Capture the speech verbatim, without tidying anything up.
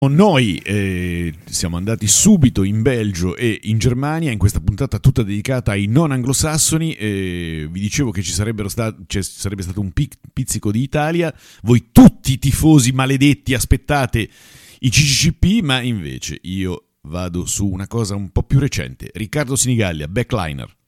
Noi eh, siamo andati subito in Belgio e in Germania in questa puntata tutta dedicata ai non anglosassoni. Eh, vi dicevo che ci sarebbero sta- cioè, sarebbe stato un pic- pizzico di Italia. Voi tutti tifosi maledetti aspettate i C C C P, ma invece io vado su una cosa un po' più recente. Riccardo Sinigallia, backliner.